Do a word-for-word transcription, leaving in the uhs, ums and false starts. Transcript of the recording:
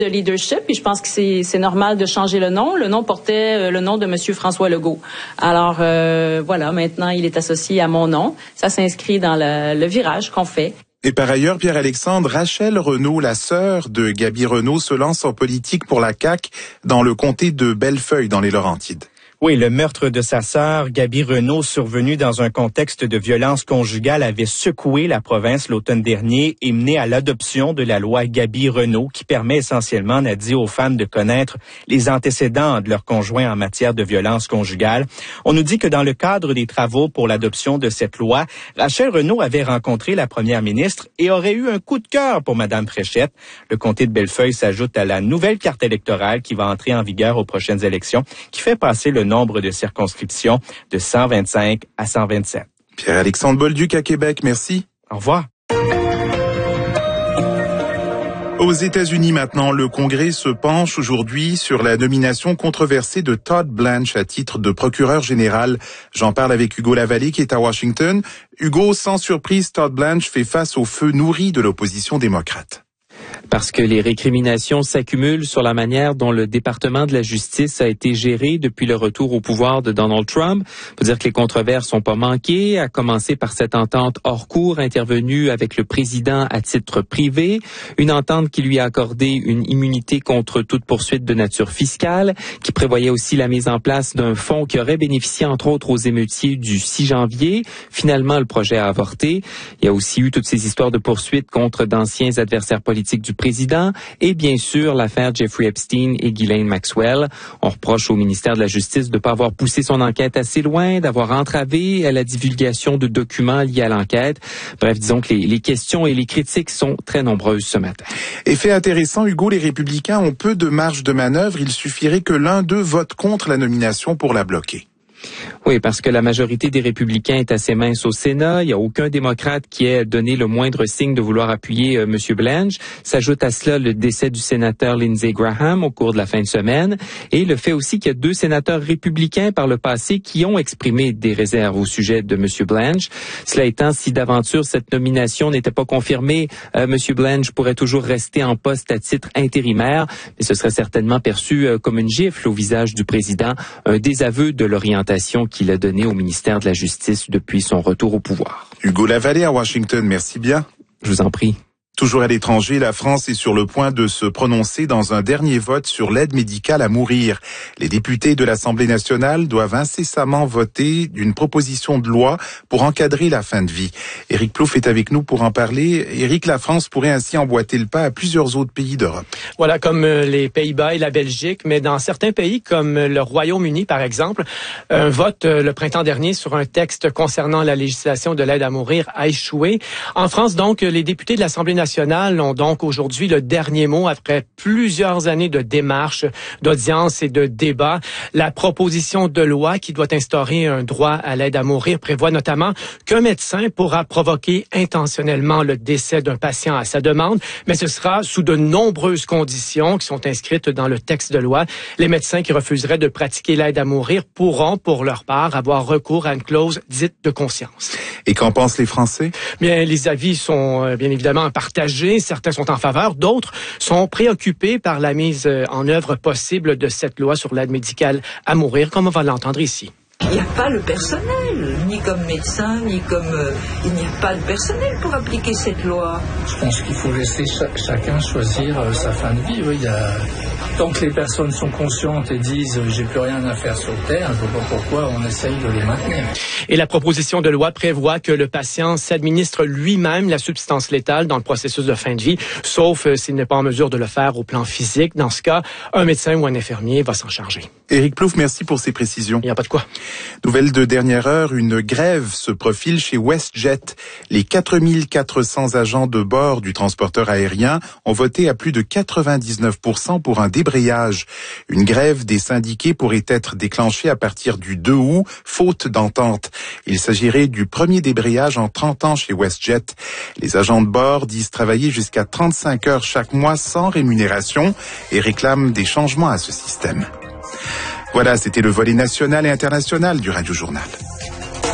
de leadership, et je pense que c'est, c'est normal de changer le nom. Le nom portait le nom de Monsieur François Legault. Alors euh, voilà, maintenant il est associé à mon nom. Ça s'inscrit dans le, le virage qu'on fait. Et par ailleurs, Pierre-Alexandre, Rachel Renaud, la sœur de Gaby Renaud, se lance en politique pour la C A Q dans le comté de Bellefeuille, dans les Laurentides. Oui, le meurtre de sa sœur, Gaby Renaud, survenu dans un contexte de violence conjugale, avait secoué la province l'automne dernier et mené à l'adoption de la loi Gaby Renaud, qui permet essentiellement, Nadie, aux femmes de connaître les antécédents de leur conjoint en matière de violence conjugale. On nous dit que dans le cadre des travaux pour l'adoption de cette loi, Rachel Renaud avait rencontré la première ministre et aurait eu un coup de cœur pour Mme Fréchette. Le comté de Bellefeuille s'ajoute à la nouvelle carte électorale qui va entrer en vigueur aux prochaines élections, qui fait passer le nombre de circonscriptions de cent vingt-cinq à cent vingt-sept. Pierre-Alexandre Bolduc à Québec, merci. Au revoir. Aux États-Unis maintenant, le Congrès se penche aujourd'hui sur la nomination controversée de Todd Blanche à titre de procureur général. J'en parle avec Hugo Lavallée qui est à Washington. Hugo, sans surprise, Todd Blanche fait face au feu nourri de l'opposition démocrate. Parce que les récriminations s'accumulent sur la manière dont le département de la justice a été géré depuis le retour au pouvoir de Donald Trump. Il faut dire que les controverses n'ont pas manqué, à commencer par cette entente hors cour intervenue avec le président à titre privé, une entente qui lui a accordé une immunité contre toute poursuite de nature fiscale, qui prévoyait aussi la mise en place d'un fonds qui aurait bénéficié entre autres aux émeutiers du six janvier. Finalement, le projet a avorté. Il y a aussi eu toutes ces histoires de poursuites contre d'anciens adversaires politiques du président et bien sûr l'affaire Jeffrey Epstein et Ghislaine Maxwell. On reproche au ministère de la Justice de ne pas avoir poussé son enquête assez loin, d'avoir entravé la divulgation de documents liés à l'enquête. Bref, disons que les, les questions et les critiques sont très nombreuses ce matin. Effet intéressant, Hugo, les Républicains ont peu de marge de manœuvre. Il suffirait que l'un d'eux vote contre la nomination pour la bloquer. Oui, parce que la majorité des républicains est assez mince au Sénat. Il n'y a aucun démocrate qui ait donné le moindre signe de vouloir appuyer euh, M. Blanche. S'ajoute à cela le décès du sénateur Lindsey Graham au cours de la fin de semaine et le fait aussi qu'il y a deux sénateurs républicains par le passé qui ont exprimé des réserves au sujet de M. Blanche. Cela étant, si d'aventure cette nomination n'était pas confirmée, euh, M. Blanche pourrait toujours rester en poste à titre intérimaire, mais ce serait certainement perçu euh, comme une gifle au visage du président, un désaveu de l'orientation qu'il a donnée au ministère de la Justice depuis son retour au pouvoir. Hugo Lavallée à Washington, merci bien. Je vous en prie. Toujours à l'étranger, la France est sur le point de se prononcer dans un dernier vote sur l'aide médicale à mourir. Les députés de l'Assemblée nationale doivent incessamment voter d'une proposition de loi pour encadrer la fin de vie. Éric Plouffe est avec nous pour en parler. Éric, la France pourrait ainsi emboîter le pas à plusieurs autres pays d'Europe. Voilà, comme les Pays-Bas et la Belgique, mais dans certains pays comme le Royaume-Uni, par exemple, un vote le printemps dernier sur un texte concernant la législation de l'aide à mourir a échoué. En France, donc, les députés de l'Assemblée nationale ont donc aujourd'hui le dernier mot après plusieurs années de démarches, d'audiences et de débats. La proposition de loi qui doit instaurer un droit à l'aide à mourir prévoit notamment qu'un médecin pourra provoquer intentionnellement le décès d'un patient à sa demande, mais ce sera sous de nombreuses conditions qui sont inscrites dans le texte de loi. Les médecins qui refuseraient de pratiquer l'aide à mourir pourront, pour leur part, avoir recours à une clause dite de conscience. Et qu'en pensent les Français? Bien, les avis sont bien évidemment partagés. Certains sont en faveur, d'autres sont préoccupés par la mise en œuvre possible de cette loi sur l'aide médicale à mourir, comme on va l'entendre ici. Il n'y a pas le personnel, ni comme médecin, ni comme... Euh, il n'y a pas de personnel pour appliquer cette loi. Je pense qu'il faut laisser ch- chacun choisir euh, sa fin de vie. Oui, il y a... Tant que les personnes sont conscientes et disent euh, « j'ai plus rien à faire sur Terre », je ne vois pas pourquoi on essaye de les maintenir. Et la proposition de loi prévoit que le patient s'administre lui-même la substance létale dans le processus de fin de vie, sauf euh, s'il n'est pas en mesure de le faire au plan physique. Dans ce cas, un médecin ou un infirmier va s'en charger. Éric Plouffe, merci pour ces précisions. Il n'y a pas de quoi. Nouvelle de dernière heure, une grève se profile chez WestJet. Les quatre mille quatre cents agents de bord du transporteur aérien ont voté à plus de quatre-vingt-dix-neuf pour cent pour un débrayage. Une grève des syndiqués pourrait être déclenchée à partir du deux août, faute d'entente. Il s'agirait du premier débrayage en trente ans chez WestJet. Les agents de bord disent travailler jusqu'à trente-cinq heures chaque mois sans rémunération et réclament des changements à ce système. Voilà, c'était le volet national et international du Radio Journal.